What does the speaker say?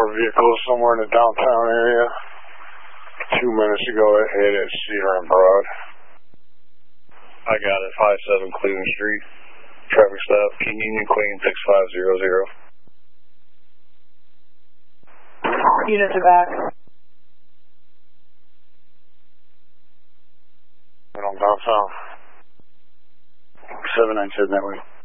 more vehicles somewhere in the downtown area. 2 minutes ago, it hit at Cedar and Broad. I got it, 57 Cleveland Street. Traffic stop, King Union Queen 6500. Units are back. Downtown. 797 that way.